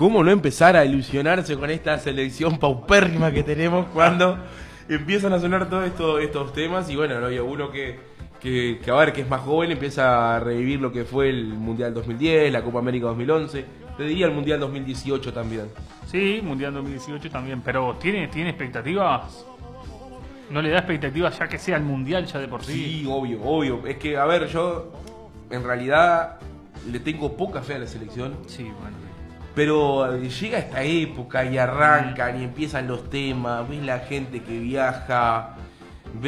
¿Cómo no empezar a ilusionarse con esta selección paupérrima que tenemos cuando empiezan a sonar todos estos temas? Y bueno, no había uno que a ver, que es más joven, empieza a revivir lo que fue el Mundial 2010, la Copa América 2011, te diría el Mundial 2018 también. Sí, Mundial 2018 también, pero ¿tiene expectativas? ¿No le da expectativas ya que sea el Mundial ya de por sí? Sí, obvio. Es que, a ver, yo en realidad le tengo poca fe a la selección. Sí, bueno. Pero llega esta época y arrancan y empiezan los temas, ves la gente que viaja,